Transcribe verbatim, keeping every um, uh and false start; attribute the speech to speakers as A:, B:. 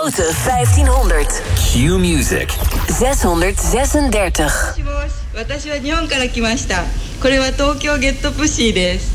A: Lotte vijftienhonderd.
B: Q-Music.
A: zeshonderdzesendertig.
C: 私は日本から来ました。これは東京ゲットプッシーです。